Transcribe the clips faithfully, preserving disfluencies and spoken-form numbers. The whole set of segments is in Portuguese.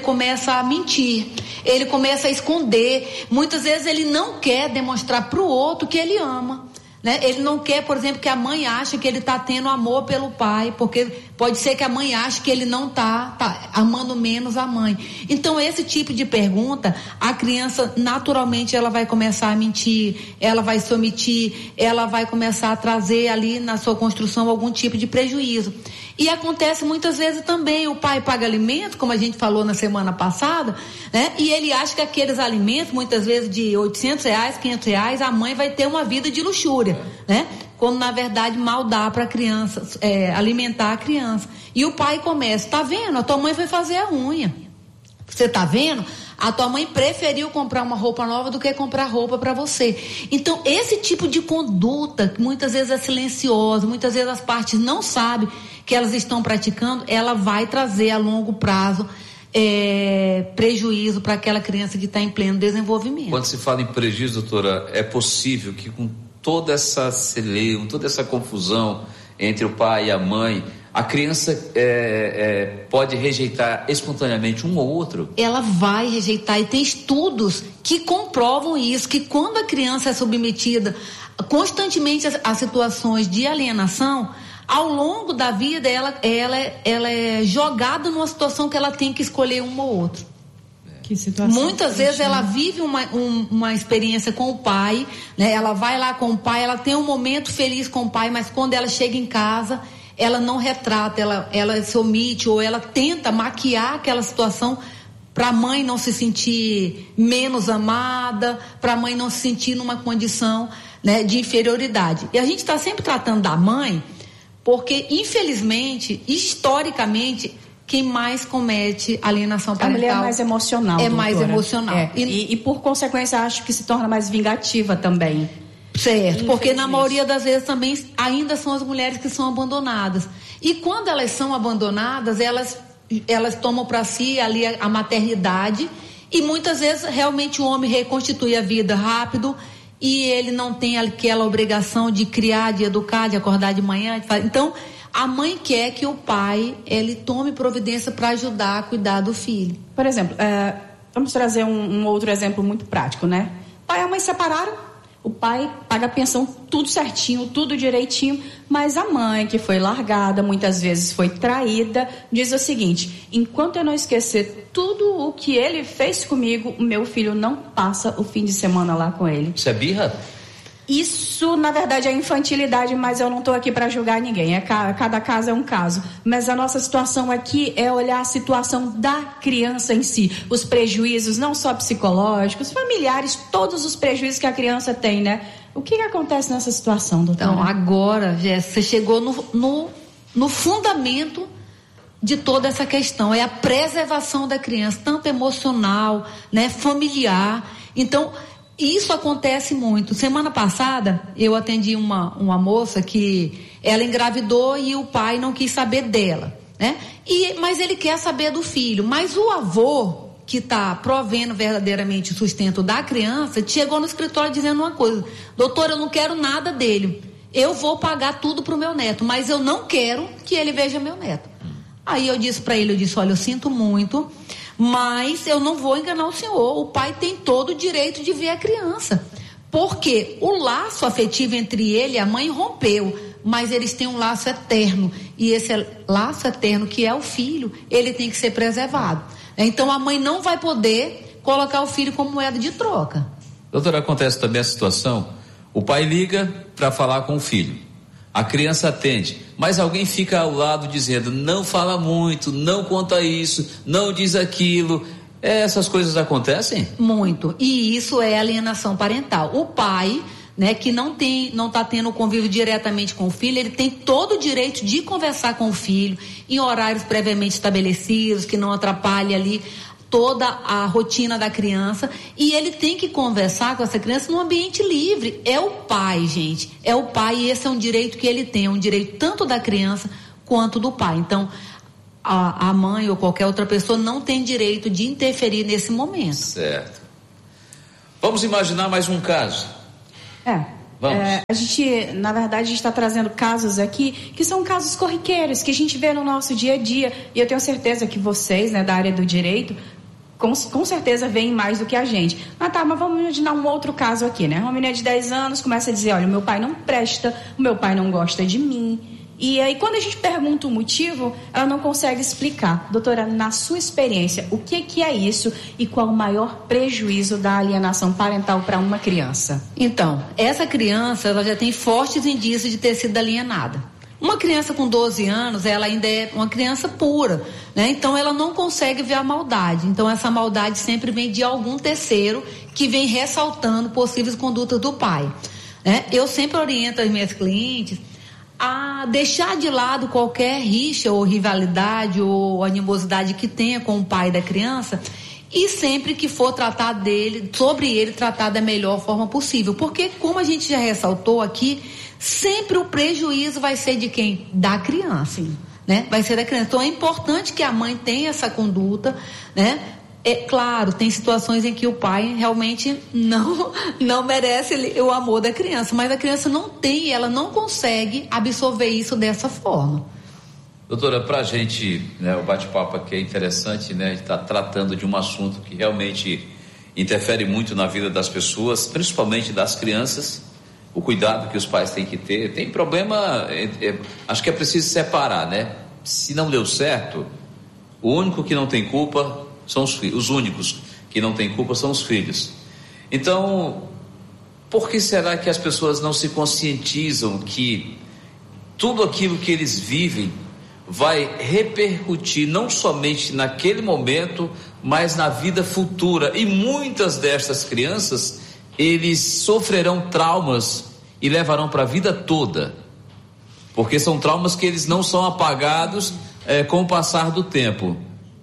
começa a mentir, ele começa a esconder. Muitas vezes ele não quer demonstrar para o outro que ele ama, né? Ele não quer, por exemplo, que a mãe ache que ele está tendo amor pelo pai, porque pode ser que a mãe ache que ele não está tá amando menos a mãe. Então, esse tipo de pergunta, a criança naturalmente ela vai começar a mentir, ela vai se omitir, ela vai começar a trazer ali na sua construção algum tipo de prejuízo. E acontece muitas vezes também, o pai paga alimentos, como a gente falou na semana passada, né? E ele acha que aqueles alimentos, muitas vezes de oitocentos reais, quinhentos reais, a mãe vai ter uma vida de luxúria, né? Quando na verdade mal dá para a criança, é, alimentar a criança. E o pai começa, tá vendo? A tua mãe foi fazer a unha. Você tá vendo? A tua mãe preferiu comprar uma roupa nova do que comprar roupa para você. Então, esse tipo de conduta, que muitas vezes é silenciosa, muitas vezes as partes não sabem que elas estão praticando, ela vai trazer a longo prazo é, prejuízo para aquela criança que está em pleno desenvolvimento. Quando se fala em prejuízo, doutora, é possível que com toda essa celeuma, toda essa confusão entre o pai e a mãe, a criança é, é, pode rejeitar espontaneamente um ou outro? Ela vai rejeitar, e tem estudos que comprovam isso, que quando a criança é submetida constantemente a, a situações de alienação, ao longo da vida ela, ela, ela é jogada numa situação que ela tem que escolher um ou outro. Que situação. Muitas vezes ela vive uma, um, uma experiência com o pai, né? Ela vai lá com o pai, ela tem um momento feliz com o pai, mas quando ela chega em casa, ela não retrata, ela, ela se omite ou ela tenta maquiar aquela situação para a mãe não se sentir menos amada, para a mãe não se sentir numa condição, né, de inferioridade. E a gente está sempre tratando da mãe porque, infelizmente, historicamente, quem mais comete alienação parental... A mulher é mais emocional, É doutora. mais emocional. É. E, e, por consequência, acho que se torna mais vingativa também. Certo, porque na maioria das vezes também ainda são as mulheres que são abandonadas. E quando elas são abandonadas, elas, elas tomam para si ali a, a maternidade, e muitas vezes realmente o homem reconstitui a vida rápido e ele não tem aquela obrigação de criar, de educar, de acordar de manhã. De fazer. Então, a mãe quer que o pai ele tome providência para ajudar a cuidar do filho. Por exemplo, é, vamos trazer um, um outro exemplo muito prático, né? Pai e a mãe separaram. O pai paga a pensão tudo certinho, tudo direitinho, mas a mãe, que foi largada, muitas vezes foi traída, diz o seguinte: enquanto eu não esquecer tudo o que ele fez comigo, o meu filho não passa o fim de semana lá com ele. Isso é birra? Isso, na verdade, é infantilidade, mas eu não estou aqui para julgar ninguém. É, cada caso é um caso. Mas a nossa situação aqui é olhar a situação da criança em si. Os prejuízos, não só psicológicos, familiares, todos os prejuízos que a criança tem, né? O que, que acontece nessa situação, doutora? Então, agora, Jéssica, você chegou no, no, no fundamento de toda essa questão. É a preservação da criança, tanto emocional, né, familiar. Então... Isso acontece muito. Semana passada, eu atendi uma, uma moça que ela engravidou e o pai não quis saber dela, né? E, mas ele quer saber do filho. Mas o avô, que está provendo verdadeiramente o sustento da criança, chegou no escritório dizendo uma coisa: doutor, eu não quero nada dele. Eu vou pagar tudo pro meu neto, mas eu não quero que ele veja meu neto. Aí eu disse para ele, eu disse, olha, eu sinto muito, mas eu não vou enganar o senhor. O pai tem todo o direito de ver a criança. Porque o laço afetivo entre ele e a mãe rompeu, mas eles têm um laço eterno. E esse laço eterno, que é o filho, ele tem que ser preservado. Então a mãe não vai poder colocar o filho como moeda de troca. Doutora, acontece também a situação, o pai liga para falar com o filho. A criança atende, mas alguém fica ao lado dizendo, não fala muito, não conta isso, não diz aquilo. É, essas coisas acontecem? Muito. E isso é alienação parental. O pai, né, que não tem, não está tendo convívio diretamente com o filho, ele tem todo o direito de conversar com o filho em horários previamente estabelecidos, que não atrapalhe ali toda a rotina da criança, e ele tem que conversar com essa criança num ambiente livre. É o pai, gente, é o pai, e esse é um direito que ele tem, é um direito tanto da criança quanto do pai. Então, a, a mãe ou qualquer outra pessoa não tem direito de interferir nesse momento. Certo. Vamos imaginar mais um caso. É. É, a gente, na verdade, a gente está trazendo casos aqui que são casos corriqueiros, que a gente vê no nosso dia a dia, e eu tenho certeza que vocês, né, da área do direito, Com, com certeza veem mais do que a gente. Ah, tá, mas vamos imaginar um outro caso aqui, né? Uma menina de dez anos começa a dizer, olha, o meu pai não presta, o meu pai não gosta de mim. E aí, quando a gente pergunta o motivo, ela não consegue explicar. Doutora, na sua experiência, o que, que é isso e qual o maior prejuízo da alienação parental para uma criança? Então, essa criança, ela já tem fortes indícios de ter sido alienada. Uma criança com doze anos, ela ainda é uma criança pura, né? Então ela não consegue ver a maldade. Então essa maldade sempre vem de algum terceiro que vem ressaltando possíveis condutas do pai, né? Eu sempre oriento as minhas clientes a deixar de lado qualquer rixa ou rivalidade ou animosidade que tenha com o pai da criança e sempre que for tratar dele, sobre ele, tratar da melhor forma possível. Porque, como a gente já ressaltou aqui, sempre o prejuízo vai ser de quem? Da criança, né? Vai ser da criança. Então é importante que a mãe tenha essa conduta, né? É claro, tem situações em que o pai realmente não, não merece o amor da criança, mas a criança não tem, ela não consegue absorver isso dessa forma. Doutora, para a gente, né, o bate-papo aqui é interessante, né? A gente está tratando de um assunto que realmente interfere muito na vida das pessoas, principalmente das crianças. O cuidado que os pais têm que ter. Tem problema, é, é, acho que é preciso separar, né? Se não deu certo, o único que não tem culpa são os filhos. Os únicos que não têm culpa são os filhos. Então, por que será que as pessoas não se conscientizam que tudo aquilo que eles vivem vai repercutir não somente naquele momento, mas na vida futura? E muitas destas crianças, eles sofrerão traumas e levarão para a vida toda, porque são traumas que eles não são apagados é, com o passar do tempo.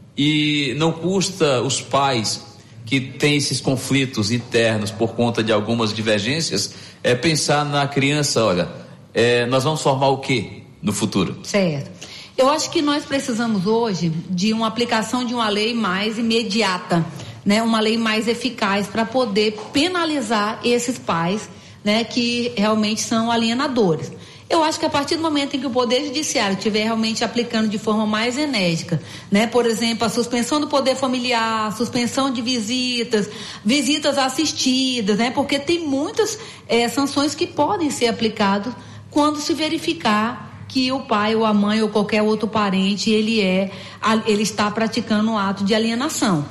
E não custa os pais que têm esses conflitos internos por conta de algumas divergências é pensar na criança, olha, é, nós vamos formar o quê no futuro? Certo. Eu acho que nós precisamos hoje de uma aplicação de uma lei mais imediata, né, uma lei mais eficaz para poder penalizar esses pais, né, que realmente são alienadores. Eu acho que a partir do momento em que o Poder Judiciário estiver realmente aplicando de forma mais enérgica, né, por exemplo, a suspensão do poder familiar, suspensão de visitas, visitas assistidas, né, porque tem muitas é, sanções que podem ser aplicadas quando se verificar que o pai ou a mãe ou qualquer outro parente ele é, ele está praticando um ato de alienação.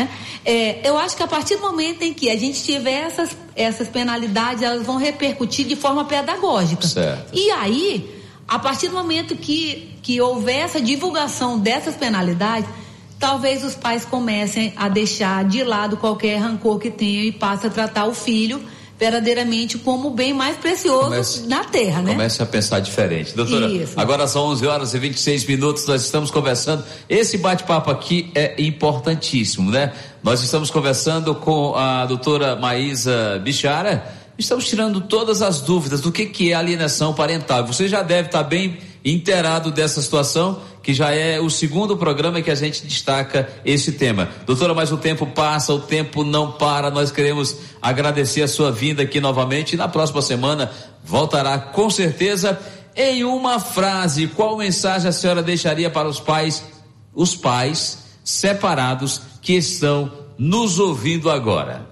É, eu acho que a partir do momento em que a gente tiver essas, essas penalidades, elas vão repercutir de forma pedagógica. Certo. E aí, a partir do momento que, que houver essa divulgação dessas penalidades, talvez os pais comecem a deixar de lado qualquer rancor que tenham e passem a tratar o filho verdadeiramente como o bem mais precioso comece, na terra, né? Comece a pensar diferente. Doutora, Isso. Agora são onze horas e vinte e seis minutos, nós estamos conversando, esse bate-papo aqui é importantíssimo, né? Nós estamos conversando com a doutora Maísa Bichara, estamos tirando todas as dúvidas do que que é alienação parental. Você já deve estar bem inteirado dessa situação, que já é o segundo programa que a gente destaca esse tema. Doutora, mas o tempo passa, o tempo não para, nós queremos agradecer a sua vinda aqui novamente e na próxima semana voltará com certeza. Em uma frase, qual mensagem a senhora deixaria para os pais, os pais separados que estão nos ouvindo agora?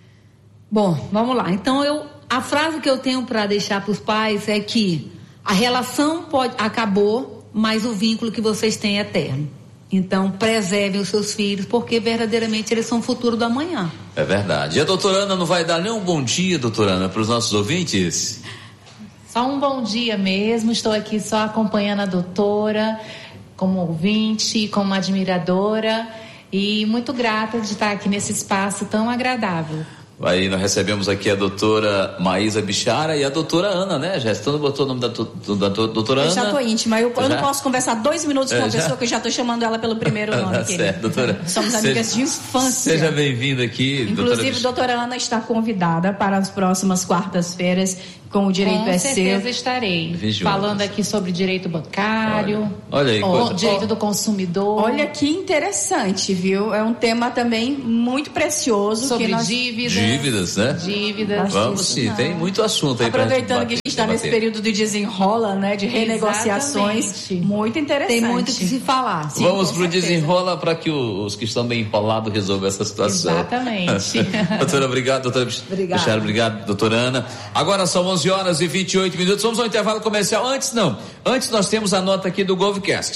Bom, vamos lá. Então eu, a frase que eu tenho para deixar para os pais é que a relação pode, acabou, mas o vínculo que vocês têm é eterno. Então, preservem os seus filhos, porque verdadeiramente eles são o futuro do amanhã. É verdade. E a doutora Ana não vai dar nem um bom dia, doutora Ana, para os nossos ouvintes? Só um bom dia mesmo. Estou aqui só acompanhando a doutora, como ouvinte, como admiradora, e muito grata de estar aqui nesse espaço tão agradável. Aí nós recebemos aqui a doutora Maísa Bichara e a doutora Ana, né, Jéssica? Você não botou o nome da, do, da doutora Ana? Eu já estou íntima, eu, eu não posso conversar dois minutos com é, uma já? pessoa que eu já estou chamando ela pelo primeiro nome. Tá certo, doutora. Somos amigas seja, de infância. Seja bem-vinda aqui, Inclusive, doutora, doutora Ana está convidada para as próximas quartas-feiras com o direito com é certeza seu. Estarei. Vigilantes. Falando aqui sobre direito bancário, Olha, olha aí, o coisa... direito do consumidor. Olha que interessante, viu? É um tema também muito precioso. Sobre que nós... dívidas. Dívidas, né? Dívidas. Vamos sim, Não. tem muito assunto aí. Aproveitando que a gente está debater. nesse período do desenrola, né? De renegociações. Exatamente. Muito interessante. Tem muito que se falar. Sim, Vamos com pro certeza. desenrola para que os que estão bem enrolados resolvam essa situação. Exatamente. Doutora, obrigado. Doutora Obrigada. Michele, obrigado. Doutora Ana. Agora são onze horas e vinte e oito minutos. Vamos ao intervalo comercial. Antes, não. Antes nós temos a nota aqui do Govcast.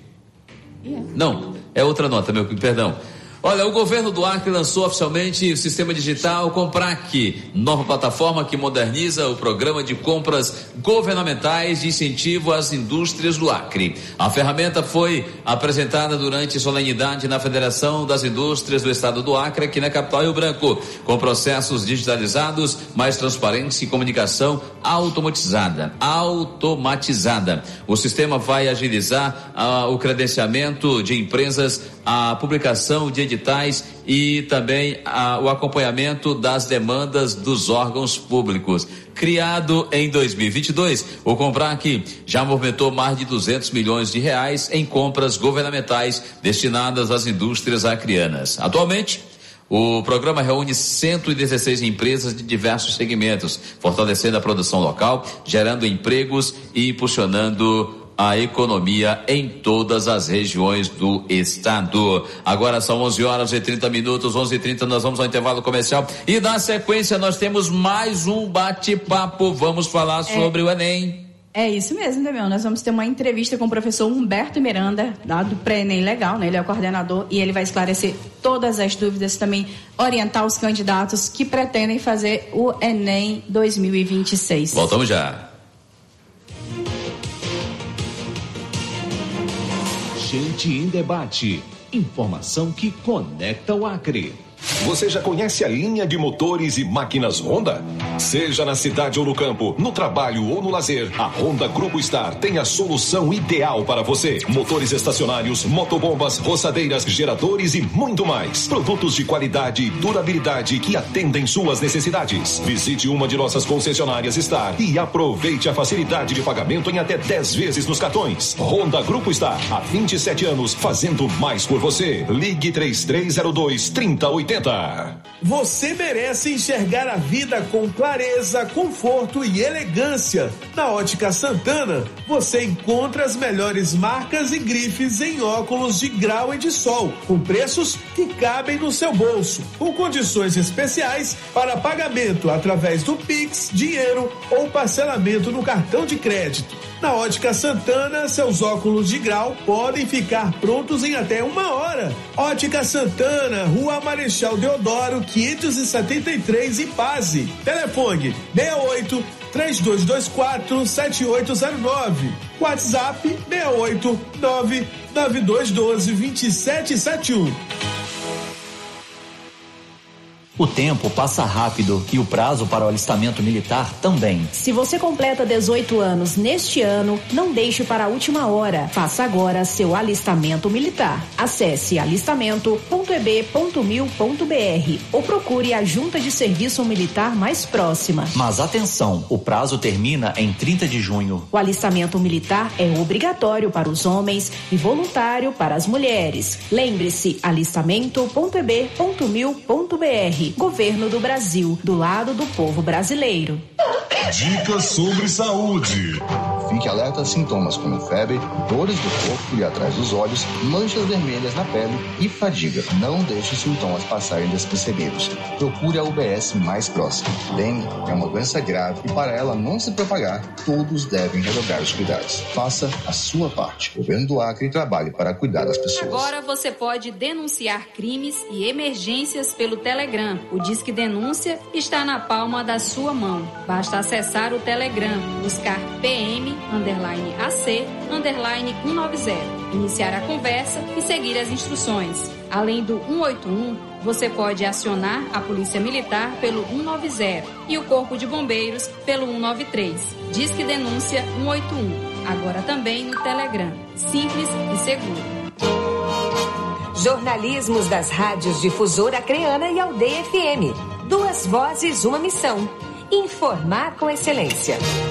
Yeah. Não, é outra nota, meu, perdão. Olha, o governo do Acre lançou oficialmente o sistema digital Comprac, nova plataforma que moderniza o programa de compras governamentais de incentivo às indústrias do Acre. A ferramenta foi apresentada durante solenidade na Federação das Indústrias do Estado do Acre, aqui na capital Rio Branco, com processos digitalizados, mais transparentes e comunicação automatizada. Automatizada. O sistema vai agilizar ah, o credenciamento de empresas, a publicação de editais e também ah, o acompanhamento das demandas dos órgãos públicos. Criado em dois mil e vinte e dois, o Comprac já movimentou mais de duzentos milhões de reais em compras governamentais destinadas às indústrias acreanas. Atualmente, o programa reúne cento e dezesseis empresas de diversos segmentos, fortalecendo a produção local, gerando empregos e impulsionando a economia em todas as regiões do estado. Agora são onze horas e trinta minutos, onze e trinta, nós vamos ao intervalo comercial e na sequência nós temos mais um bate-papo. Vamos falar é. sobre o Enem. É isso mesmo, Damião. Nós vamos ter uma entrevista com o professor Humberto Miranda, lá do Pré-Enem Legal, né? Ele é o coordenador e ele vai esclarecer todas as dúvidas, também orientar os candidatos que pretendem fazer o Enem dois mil e vinte e seis. Voltamos já. Gente em Debate. Informação que conecta o Acre. Você já conhece a linha de motores e máquinas Honda? Seja na cidade ou no campo, no trabalho ou no lazer, a Honda Grupo Star tem a solução ideal para você. Motores estacionários, motobombas, roçadeiras, geradores e muito mais. Produtos de qualidade e durabilidade que atendem suas necessidades. Visite uma de nossas concessionárias Star e aproveite a facilidade de pagamento em até dez vezes nos cartões. Honda Grupo Star, há vinte e sete anos, fazendo mais por você. Ligue três três zero dois, três zero oito zero. Você merece enxergar a vida com clareza, conforto e elegância. Na Ótica Santana, você encontra as melhores marcas e grifes em óculos de grau e de sol, com preços que cabem no seu bolso, com condições especiais para pagamento através do Pix, dinheiro ou parcelamento no cartão de crédito. Na Ótica Santana, seus óculos de grau podem ficar prontos em até uma hora. Ótica Santana, Rua Marechal Deodoro, quinhentos e setenta e três, Ipaze. Telefone seis oito, três dois dois quatro, sete oito zero nove. WhatsApp seis oito, nove nove dois um dois, dois sete sete um. O tempo passa rápido e o prazo para o alistamento militar também. Se você completa dezoito anos neste ano, não deixe para a última hora. Faça agora seu alistamento militar. Acesse alistamento ponto e b ponto mil ponto b r ou procure a junta de serviço militar mais próxima. Mas atenção, o prazo termina em trinta de junho. O alistamento militar é obrigatório para os homens e voluntário para as mulheres. Lembre-se, alistamento ponto e b ponto mil ponto b r. Governo do Brasil, do lado do povo brasileiro. Dicas sobre saúde. Fique alerta a sintomas como febre, dores do corpo e atrás dos olhos, manchas vermelhas na pele e fadiga. Não deixe os sintomas passarem despercebidos. Procure a U B S mais próxima. Dengue é uma doença grave e para ela não se propagar, todos devem redogar os cuidados. Faça a sua parte. O Governo do Acre trabalhe para cuidar das pessoas. Agora você pode denunciar crimes e emergências pelo Telegram. O Disque Denúncia está na palma da sua mão. Basta acessar o Telegram, buscar P M underline A C underline cento e noventa, iniciar a conversa e seguir as instruções. Além do cento e oitenta e um, você pode acionar a Polícia Militar pelo cento e noventa e o Corpo de Bombeiros pelo cento e noventa e três. Disque Denúncia cento e oitenta e um, agora também no Telegram. Simples e seguro. Jornalismos das rádios Difusora Acreana e Aldeia F M. Duas vozes, uma missão. Informar com excelência.